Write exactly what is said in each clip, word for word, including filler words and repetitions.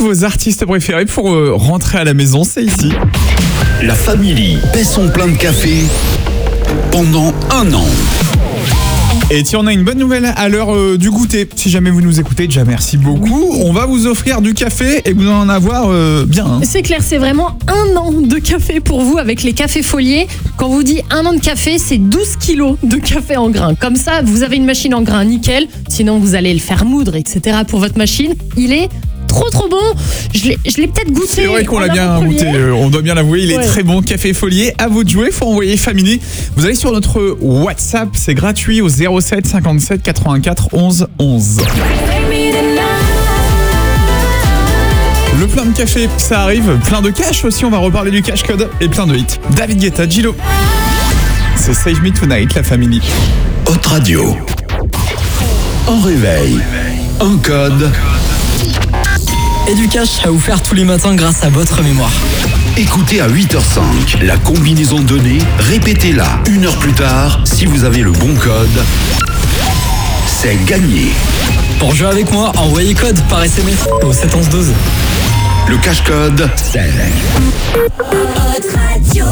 vos artistes préférés pour euh, rentrer à la maison, c'est ici. La Family paie son plein de café pendant un an. Et tiens, on a une bonne nouvelle à l'heure euh, du goûter. Si jamais vous nous écoutez, déjà merci beaucoup. On va vous offrir du café et vous en avoir euh, bien. Hein. C'est clair, c'est vraiment un an de café pour vous avec les cafés Folier. Quand vous dit un an de café, c'est douze kilos de café en grains. Comme ça, vous avez une machine en grains, nickel. Sinon, vous allez le faire moudre, et cetera pour votre machine. Il est trop trop bon. Je l'ai, je l'ai peut-être goûté. C'est vrai qu'on l'a bien goûté, euh, on doit bien l'avouer. Il ouais. est très bon, Café Folier. À vous de jouer, faut envoyer Family. Vous allez sur notre WhatsApp, c'est gratuit au zéro sept cinquante-sept quatre-vingt-quatre onze onze. Le plein de café, ça arrive. Plein de cash aussi, on va reparler du cash code et plein de hits. David Guetta, Gillo. C'est Save Me Tonight, la Family. Hot Radio. En réveil. Un code. Et du cash à vous faire tous les matins grâce à votre mémoire. Écoutez à huit heures cinq la combinaison donnée, répétez-la une heure plus tard. Si vous avez le bon code, c'est gagné. Pour jouer avec moi, envoyez code par S M S au sept onze douze. Le cash code, c'est Hot Radio.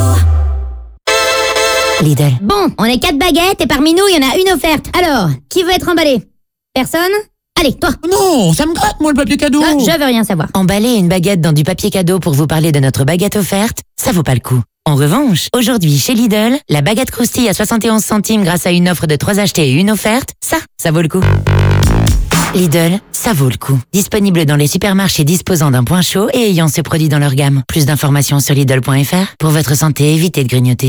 Lidl. Bon, on est quatre baguettes et parmi nous, il y en a une offerte. Alors, qui veut être emballé? Personne? Allez, toi. Non, ça me gratte, moi, le papier cadeau. Ah, je veux rien savoir. Emballer une baguette dans du papier cadeau pour vous parler de notre baguette offerte, ça vaut pas le coup. En revanche, aujourd'hui, chez Lidl, la baguette croustille à soixante et onze centimes grâce à une offre de trois achetés et une offerte, ça, ça vaut le coup. Lidl, ça vaut le coup. Disponible dans les supermarchés disposant d'un point chaud et ayant ce produit dans leur gamme. Plus d'informations sur Lidl point F R. Pour votre santé, évitez de grignoter.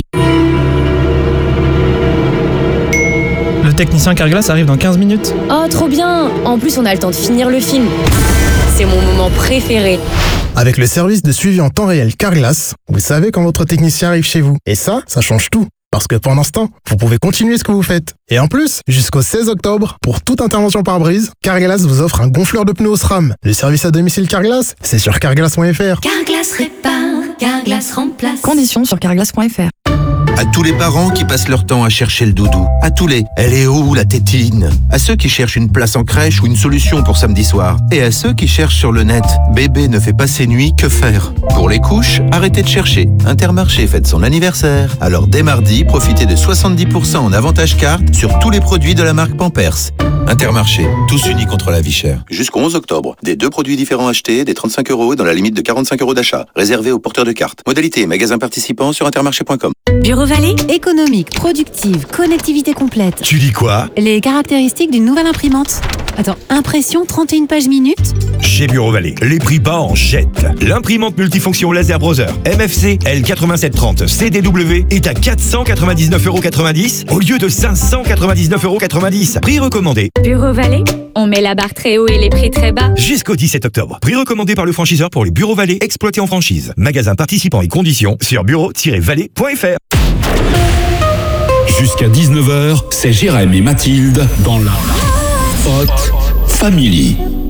Le technicien Carglass arrive dans quinze minutes. Oh, trop bien! En plus, on a le temps de finir le film. C'est mon moment préféré. Avec le service de suivi en temps réel Carglass, vous savez quand votre technicien arrive chez vous. Et ça, ça change tout. Parce que pendant ce temps, vous pouvez continuer ce que vous faites. Et en plus, jusqu'au seize octobre, pour toute intervention par brise, Carglass vous offre un gonfleur de pneus au SRAM. Le service à domicile Carglass, c'est sur carglass point F R. Carglass répare, Carglass remplace. Conditions sur carglass point F R. À tous les parents qui passent leur temps à chercher le doudou. À tous les « elle est où la tétine ?» À ceux qui cherchent une place en crèche ou une solution pour samedi soir. Et à ceux qui cherchent sur le net « bébé ne fait pas ses nuits, que faire ?» Pour les couches, arrêtez de chercher. Intermarché fête son anniversaire. Alors dès mardi, profitez de soixante-dix pour cent en avantage carte sur tous les produits de la marque Pampers. Intermarché, tous unis contre la vie chère. Jusqu'au onze octobre, des deux produits différents achetés, des trente-cinq euros dans la limite de quarante-cinq euros d'achat. Réservé aux porteurs de cartes. Modalité et magasins participants sur intermarché point com. Bureau Vallée, économique, productive, connectivité complète. Tu dis quoi? Les caractéristiques d'une nouvelle imprimante. Attends, impression trente et une pages minutes? Chez Bureau Vallée, les prix bas en jette. L'imprimante multifonction laser browser M F C L quatre-vingt-sept trente C D W est à quatre cent quatre-vingt-dix-neuf euros quatre-vingt-dix au lieu de cinq cent quatre-vingt-dix-neuf euros quatre-vingt-dix. Prix recommandé. Bureau Vallée, on met la barre très haut et les prix très bas. Jusqu'au dix-sept octobre. Prix recommandé par le franchiseur pour les Bureaux Vallée exploités en franchise. Magasin participants et conditions sur bureau tiret vallée point F R. Jusqu'à dix-neuf heures, c'est Jérém et Mathilde dans la Hot Family.